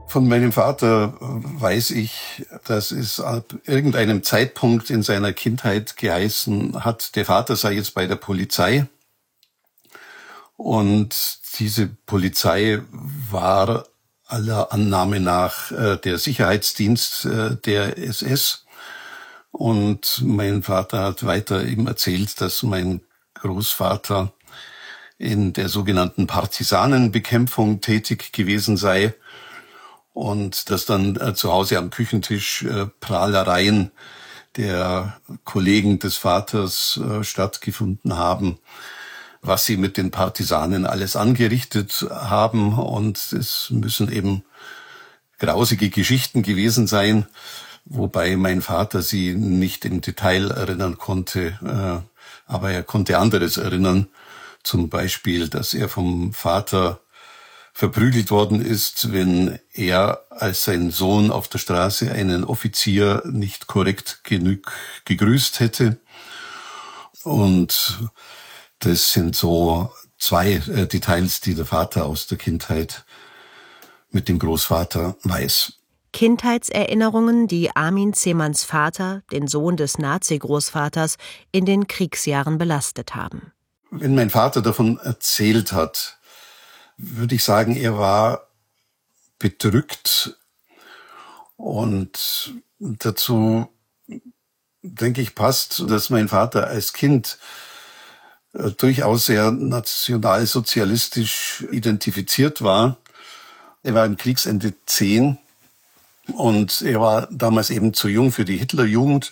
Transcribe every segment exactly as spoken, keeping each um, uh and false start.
Von meinem Vater weiß ich, dass es ab irgendeinem Zeitpunkt in seiner Kindheit geheißen hat, der Vater sei jetzt bei der Polizei. Und diese Polizei war aller Annahme nach äh, der Sicherheitsdienst äh, der S S. Und mein Vater hat weiter eben erzählt, dass mein Großvater in der sogenannten Partisanenbekämpfung tätig gewesen sei und dass dann äh, zu Hause am Küchentisch äh, Prahlereien der Kollegen des Vaters äh, stattgefunden haben, was sie mit den Partisanen alles angerichtet haben. Und es müssen eben grausige Geschichten gewesen sein, wobei mein Vater sie nicht im Detail erinnern konnte, äh, aber er konnte anderes erinnern. Zum Beispiel, dass er vom Vater verprügelt worden ist, wenn er als sein Sohn auf der Straße einen Offizier nicht korrekt genug gegrüßt hätte. Und das sind so zwei äh, Details, die der Vater aus der Kindheit mit dem Großvater weiß. Kindheitserinnerungen, die Armin Zehmanns Vater, den Sohn des Nazi-Großvaters, in den Kriegsjahren belastet haben. Wenn mein Vater davon erzählt hat, würde ich sagen, er war bedrückt. Und dazu, denke ich, passt, dass mein Vater als Kind äh, durchaus sehr nationalsozialistisch identifiziert war. Er war im Kriegsende zehn und er war damals eben zu jung für die Hitlerjugend.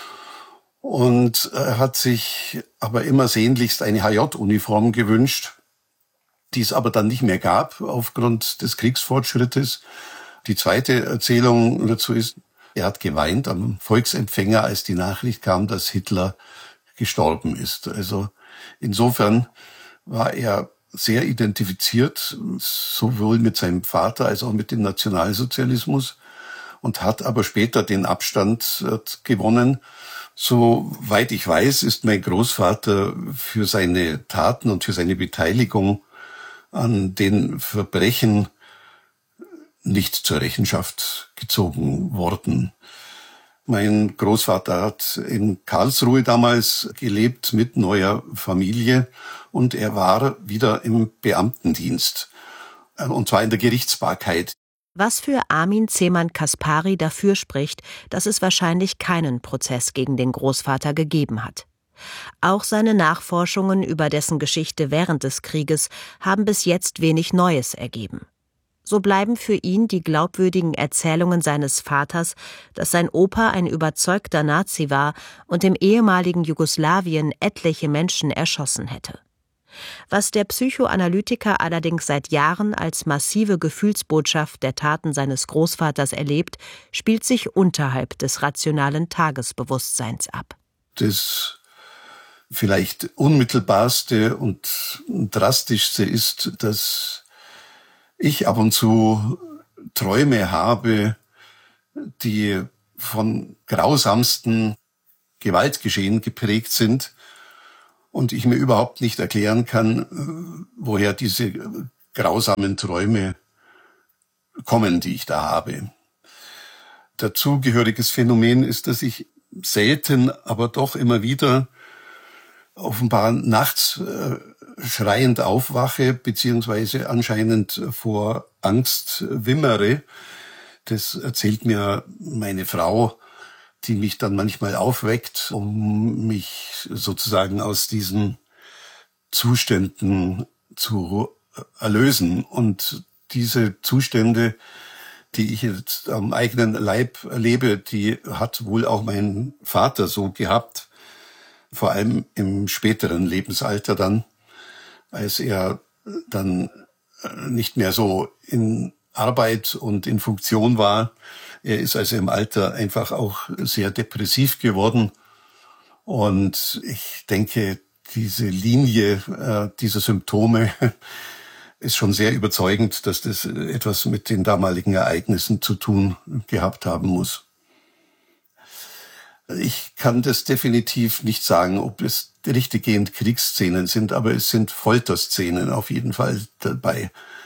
Und er hat sich aber immer sehnlichst eine H J-Uniform gewünscht, die es aber dann nicht mehr gab aufgrund des Kriegsfortschrittes. Die zweite Erzählung dazu ist, er hat geweint am Volksempfänger, als die Nachricht kam, dass Hitler gestorben ist. Also insofern war er sehr identifiziert, sowohl mit seinem Vater als auch mit dem Nationalsozialismus, und hat aber später den Abstand gewonnen. Soweit ich weiß, ist mein Großvater für seine Taten und für seine Beteiligung an den Verbrechen nicht zur Rechenschaft gezogen worden. Mein Großvater hat in Karlsruhe damals gelebt mit neuer Familie und er war wieder im Beamtendienst, und zwar in der Gerichtsbarkeit. Was für Armin Zehmann-Kaspari dafür spricht, dass es wahrscheinlich keinen Prozess gegen den Großvater gegeben hat. Auch seine Nachforschungen über dessen Geschichte während des Krieges haben bis jetzt wenig Neues ergeben. So bleiben für ihn die glaubwürdigen Erzählungen seines Vaters, dass sein Opa ein überzeugter Nazi war und im ehemaligen Jugoslawien etliche Menschen erschossen hätte. Was der Psychoanalytiker allerdings seit Jahren als massive Gefühlsbotschaft der Taten seines Großvaters erlebt, spielt sich unterhalb des rationalen Tagesbewusstseins ab. Das vielleicht unmittelbarste und drastischste ist, dass ich ab und zu Träume habe, die von grausamsten Gewaltgeschehen geprägt sind und ich mir überhaupt nicht erklären kann, woher diese grausamen Träume kommen, die ich da habe. Dazugehöriges Phänomen ist, dass ich selten, aber doch immer wieder offenbar nachts äh, schreiend aufwache, beziehungsweise anscheinend vor Angst wimmere. Das erzählt mir meine Frau, die mich dann manchmal aufweckt, um mich sozusagen aus diesen Zuständen zu erlösen. Und diese Zustände, die ich jetzt am eigenen Leib erlebe, die hat wohl auch mein Vater so gehabt, vor allem im späteren Lebensalter dann, als er dann nicht mehr so in Arbeit und in Funktion war. Er ist also im Alter einfach auch sehr depressiv geworden. Und ich denke, diese Linie äh, dieser Symptome ist schon sehr überzeugend, dass das etwas mit den damaligen Ereignissen zu tun gehabt haben muss. Ich kann das definitiv nicht sagen, ob es richtiggehend Kriegsszenen sind, aber es sind Folterszenen auf jeden Fall dabei.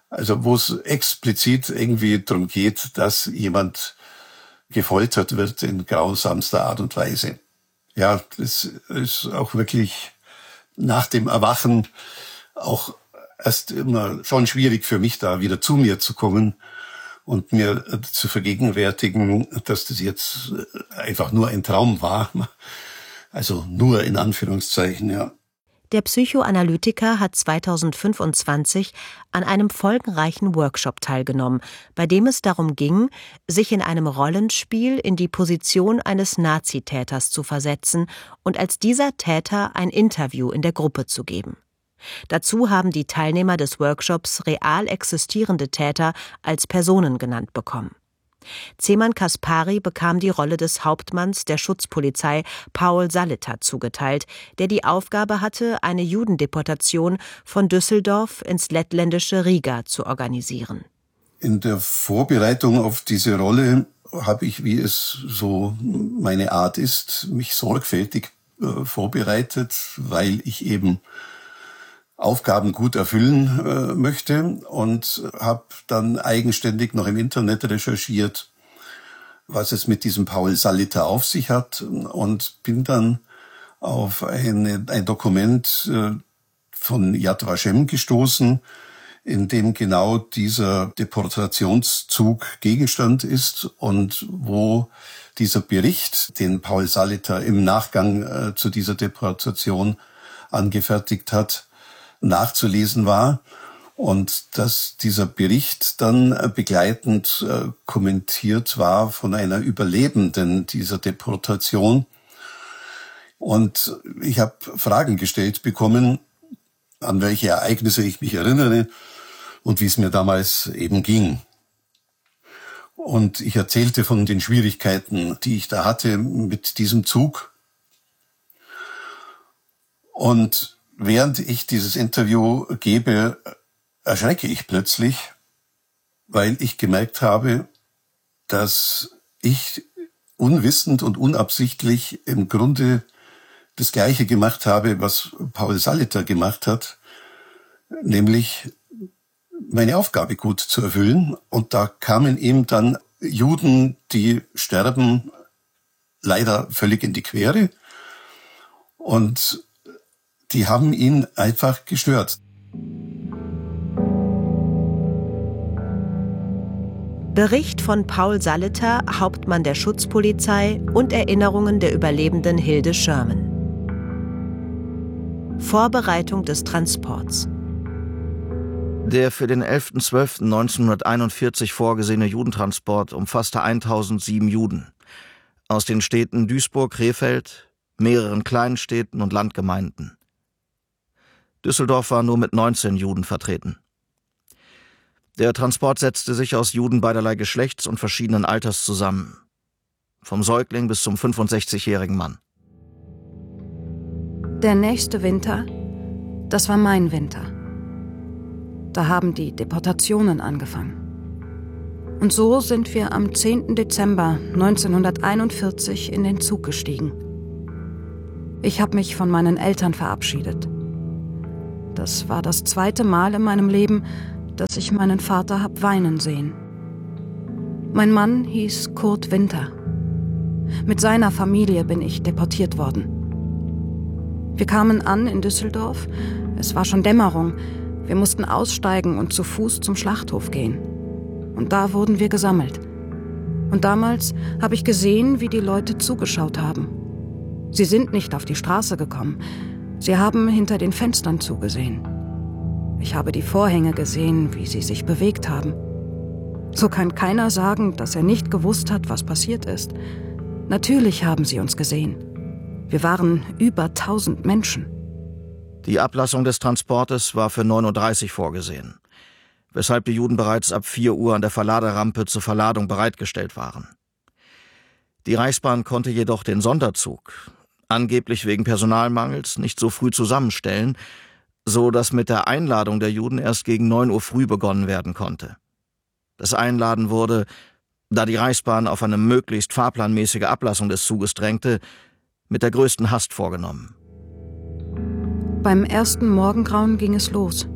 Also wo es explizit irgendwie darum geht, dass jemand gefoltert wird in grausamster Art und Weise. Ja, das ist auch wirklich nach dem Erwachen auch erst immer schon schwierig für mich, da wieder zu mir zu kommen und mir zu vergegenwärtigen, dass das jetzt einfach nur ein Traum war. Also nur in Anführungszeichen, ja. Der Psychoanalytiker hat zweitausendfünfundzwanzig an einem folgenreichen Workshop teilgenommen, bei dem es darum ging, sich in einem Rollenspiel in die Position eines Nazitäters zu versetzen und als dieser Täter ein Interview in der Gruppe zu geben. Dazu haben die Teilnehmer des Workshops real existierende Täter als Personen genannt bekommen. Zeman Kaspari bekam die Rolle des Hauptmanns der Schutzpolizei Paul Salitter zugeteilt, der die Aufgabe hatte, eine Judendeportation von Düsseldorf ins lettländische Riga zu organisieren. In der Vorbereitung auf diese Rolle habe ich, wie es so meine Art ist, mich sorgfältig äh, vorbereitet, weil ich eben Aufgaben gut erfüllen äh, möchte und habe dann eigenständig noch im Internet recherchiert, was es mit diesem Paul Salitter auf sich hat und bin dann auf eine, ein Dokument äh, von Yad Vashem gestoßen, in dem genau dieser Deportationszug Gegenstand ist und wo dieser Bericht, den Paul Salitter im Nachgang äh, zu dieser Deportation angefertigt hat, nachzulesen war und dass dieser Bericht dann begleitend äh, kommentiert war von einer Überlebenden dieser Deportation. Und ich habe Fragen gestellt bekommen, an welche Ereignisse ich mich erinnere und wie es mir damals eben ging. Und ich erzählte von den Schwierigkeiten, die ich da hatte mit diesem Zug. Und während ich dieses Interview gebe, erschrecke ich plötzlich, weil ich gemerkt habe, dass ich unwissend und unabsichtlich im Grunde das Gleiche gemacht habe, was Paul Salitter gemacht hat, nämlich meine Aufgabe gut zu erfüllen. Und da kamen ihm dann Juden, die sterben, leider völlig in die Quere. Und die haben ihn einfach gestört. Bericht von Paul Salitter, Hauptmann der Schutzpolizei, und Erinnerungen der Überlebenden Hilde Sherman. Vorbereitung des Transports. Der für den elften zwölften neunzehnhunderteinundvierzig vorgesehene Judentransport umfasste eintausendsieben Juden aus den Städten Duisburg, Krefeld, mehreren Kleinstädten und Landgemeinden. Düsseldorf war nur mit neunzehn Juden vertreten. Der Transport setzte sich aus Juden beiderlei Geschlechts und verschiedenen Alters zusammen. Vom Säugling bis zum fünfundsechzigjährigen Mann. Der nächste Winter, das war mein Winter. Da haben die Deportationen angefangen. Und so sind wir am zehnten Dezember neunzehnhunderteinundvierzig in den Zug gestiegen. Ich habe mich von meinen Eltern verabschiedet. Das war das zweite Mal in meinem Leben, dass ich meinen Vater hab weinen sehen. Mein Mann hieß Kurt Winter. Mit seiner Familie bin ich deportiert worden. Wir kamen an in Düsseldorf. Es war schon Dämmerung. Wir mussten aussteigen und zu Fuß zum Schlachthof gehen. Und da wurden wir gesammelt. Und damals habe ich gesehen, wie die Leute zugeschaut haben. Sie sind nicht auf die Straße gekommen. Sie haben hinter den Fenstern zugesehen. Ich habe die Vorhänge gesehen, wie sie sich bewegt haben. So kann keiner sagen, dass er nicht gewusst hat, was passiert ist. Natürlich haben sie uns gesehen. Wir waren über tausend Menschen. Die Ablassung des Transportes war für neun Uhr dreißig vorgesehen, weshalb die Juden bereits ab vier Uhr an der Verladerampe zur Verladung bereitgestellt waren. Die Reichsbahn konnte jedoch den Sonderzug, angeblich wegen Personalmangels, nicht so früh zusammenstellen, so dass mit der Einladung der Juden erst gegen neun Uhr früh begonnen werden konnte. Das Einladen wurde, da die Reichsbahn auf eine möglichst fahrplanmäßige Ablassung des Zuges drängte, mit der größten Hast vorgenommen. Beim ersten Morgengrauen ging es los.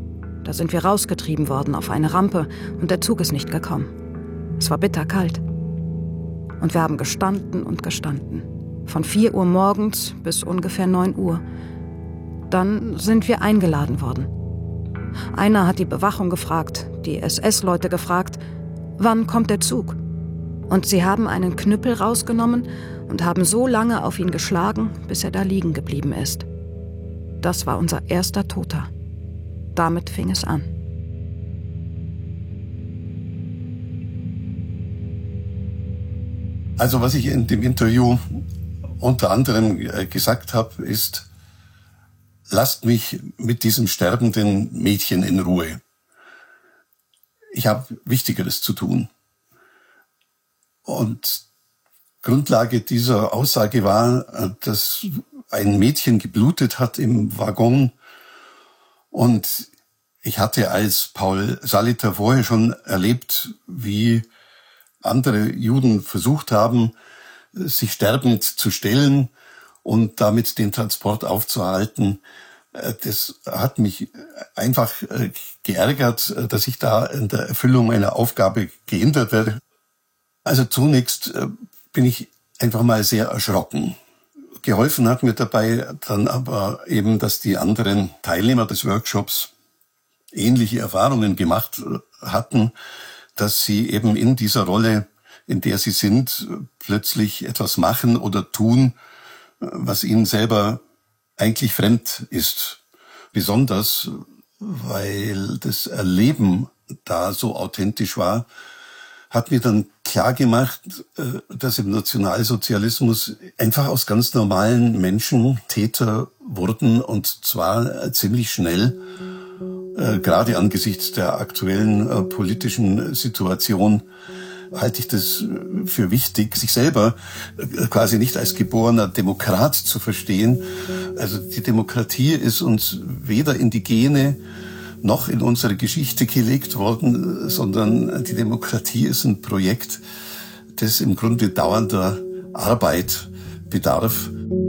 Da sind wir rausgetrieben worden auf eine Rampe und der Zug ist nicht gekommen. Es war bitterkalt. Und wir haben gestanden und gestanden. Von vier Uhr morgens bis ungefähr neun Uhr. Dann sind wir eingeladen worden. Einer hat die Bewachung gefragt, die S S-Leute gefragt, wann kommt der Zug? Und sie haben einen Knüppel rausgenommen und haben so lange auf ihn geschlagen, bis er da liegen geblieben ist. Das war unser erster Toter. Damit fing es an. Also was ich in dem Interview unter anderem gesagt habe, ist, lasst mich mit diesem sterbenden Mädchen in Ruhe. Ich habe Wichtigeres zu tun. Und Grundlage dieser Aussage war, dass ein Mädchen geblutet hat im Waggon. Und ich hatte als Paul Saliter vorher schon erlebt, wie andere Juden versucht haben, sich sterbend zu stellen und damit den Transport aufzuhalten. Das hat mich einfach geärgert, dass ich da in der Erfüllung meiner Aufgabe gehindert werde. Also zunächst bin ich einfach mal sehr erschrocken. Geholfen hat mir dabei dann aber eben, dass die anderen Teilnehmer des Workshops ähnliche Erfahrungen gemacht hatten, dass sie eben in dieser Rolle, in der sie sind, plötzlich etwas machen oder tun, was ihnen selber eigentlich fremd ist. Besonders, weil das Erleben da so authentisch war, hat mir dann klar gemacht, dass im Nationalsozialismus einfach aus ganz normalen Menschen Täter wurden, und zwar ziemlich schnell, gerade angesichts der aktuellen politischen Situation. Halte ich das für wichtig, sich selber quasi nicht als geborener Demokrat zu verstehen. Also die Demokratie ist uns weder in die Gene noch in unsere Geschichte gelegt worden, sondern die Demokratie ist ein Projekt, das im Grunde dauernder Arbeit bedarf.